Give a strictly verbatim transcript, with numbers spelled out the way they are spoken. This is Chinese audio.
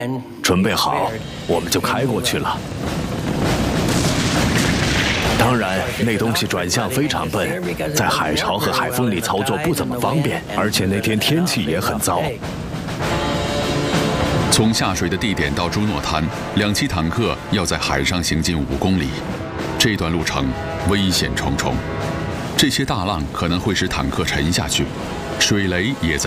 准备好，我们就开过去了。当然，那东西转向非常笨，在海潮和海风里操作不怎么方便，而且那天天气也很糟。 从下水的地点到朱诺滩，两栖坦克要在海上行进五公里，这段路程危险重重。这些大浪可能会使坦克沉下去，水雷也在